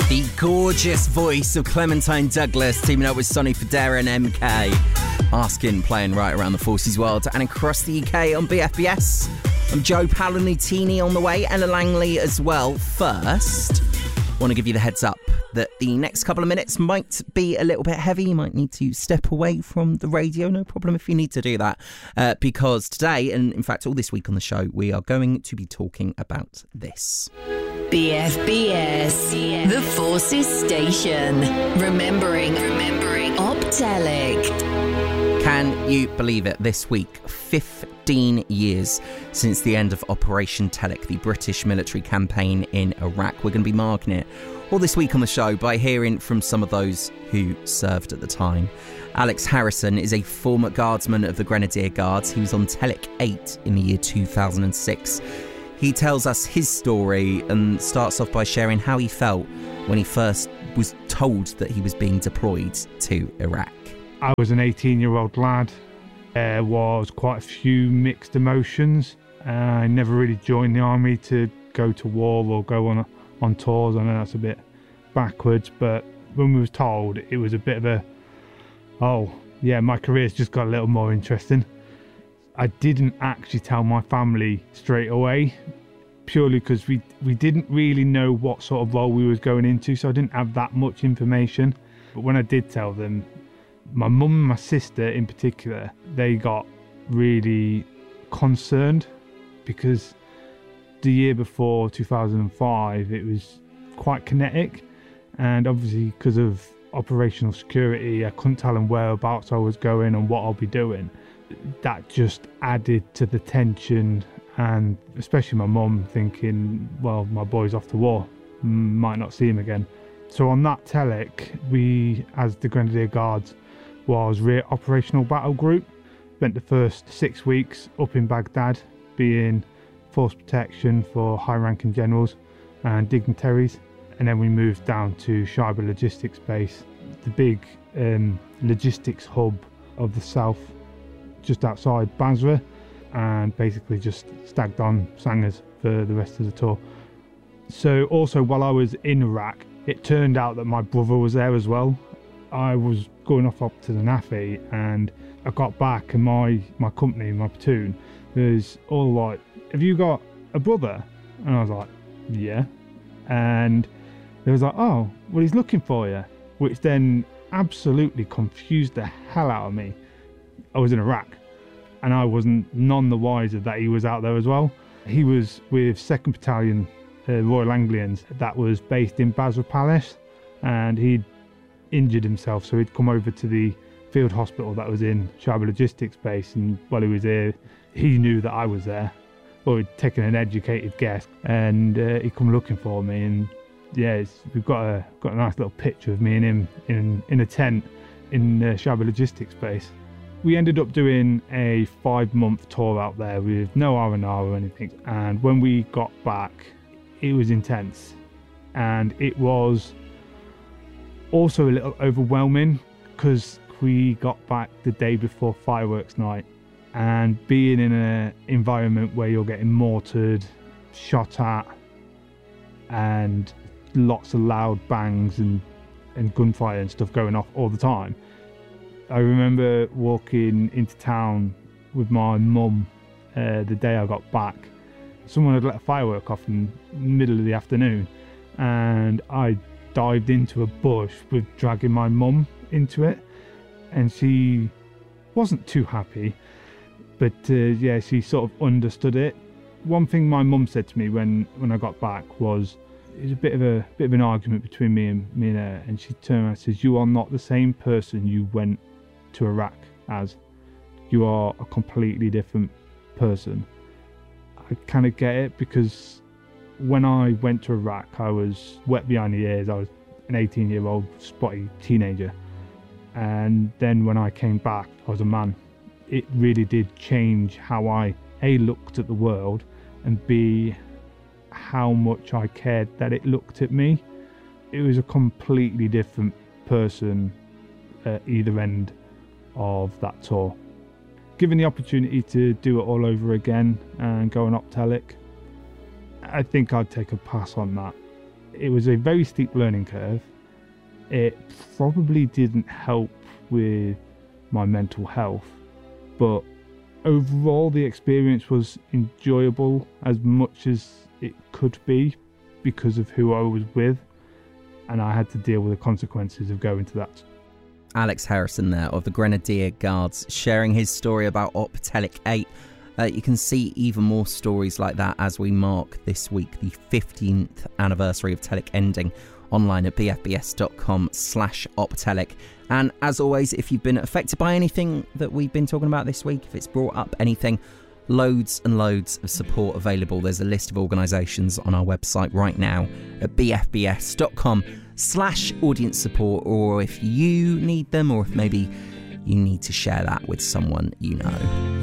The gorgeous voice of Clementine Douglas teaming up with Sonny Fodera and MK. Asking, playing right around the Forces world and across the UK on BFBS. I'm Joe Paolo-Nutini on the way, Ella Langley as well. First, want to give you the heads up that the next couple of minutes might be a little bit heavy. You might need to step away from the radio. No problem if you need to do that. Because today, and in fact all this week on the show, we are going to be talking about this. BFBS, the Forces Station. Remembering Optelic. Can you believe it? This week, 15 years since the end of Operation Telic, the British military campaign in Iraq. We're going to be marking it all this week on the show by hearing from some of those who served at the time. Alex Harrison is a former guardsman of the Grenadier Guards. He was on Telic 8 in the year 2006. He tells us his story and starts off by sharing how he felt when he first was told that he was being deployed to Iraq. I was an 18-year-old lad. There was quite a few mixed emotions. I never really joined the army to go to war or go on tours. I know that's a bit backwards, but when we was told, it was a bit of a, oh, yeah, my career's just got a little more interesting. I didn't actually tell my family straight away, purely because we didn't really know what sort of role we was going into, so I didn't have that much information. But when I did tell them, my mum and my sister in particular, they got really concerned because the year before, 2005, it was quite kinetic, and obviously because of operational security, I couldn't tell them whereabouts I was going and what I'll be doing. That just added to the tension, and especially my mum thinking, well, my boy's off to war, might not see him again. So on that Telic, we, as the Grenadier Guards, was Rear Operational Battle Group. Spent the first 6 weeks up in Baghdad, being force protection for high-ranking generals and dignitaries, and then we moved down to Shaiba Logistics Base, the big logistics hub of the south, just outside Basra, and basically just stagged on Sangers for the rest of the tour. So also while I was in Iraq, it turned out that my brother was there as well. I was going off up to the NAFI, and I got back, and my company, my platoon, was all like, have you got a brother? And I was like, yeah. And they was like, oh, well, he's looking for you, which then absolutely confused the hell out of me. I was in Iraq, and I wasn't none the wiser that he was out there as well. He was with 2nd Battalion Royal Anglians that was based in Basra Palace, and he'd injured himself, so he'd come over to the field hospital that was in Shaiba Logistics Base, and while he was there, he knew that I was there, or he'd taken an educated guess, and he come looking for me. And yeah, we've got a nice little picture of me and him in a tent in Shaiba Logistics Base. We ended up doing a 5-month tour out there with no R&R or anything, and when we got back, it was intense, and it was also a little overwhelming because we got back the day before fireworks night, and being in an environment where you're getting mortared, shot at, and lots of loud bangs and gunfire and stuff going off all the time. I remember walking into town with my mum the day I got back. Someone had let a firework off in the middle of the afternoon, and I dived into a bush with dragging my mum into it, and she wasn't too happy, but yeah, she sort of understood it. One thing my mum said to me when I got back was, it was a bit of an argument between me and her, and she turned around and says, you are not the same person you went to Iraq as. You are a completely different person. I kind of get it, because when I went to Iraq, I was wet behind the ears. I was an 18-year-old spotty teenager, and then when I came back, I was a man. It really did change how I A, looked at the world, and B, how much I cared that it looked at me. It was a completely different person at either end of that tour. Given the opportunity to do it all over again and go on Optelic, I think I'd take a pass on that. it was a very steep learning curve. It probably didn't help with my mental health, but overall the experience was enjoyable as much as it could be because of who I was with, and I had to deal with the consequences of going to that. Alex Harrison there of the Grenadier Guards sharing his story about Optelic 8. You can see even more stories like that as we mark this week the 15th anniversary of Telic ending online at bfbs.com/Optelic. And as always, if you've been affected by anything that we've been talking about this week, if it's brought up anything, loads and loads of support available. There's a list of organisations on our website right now at bfbs.com/audience support, or if you need them, or if maybe you need to share that with someone you know.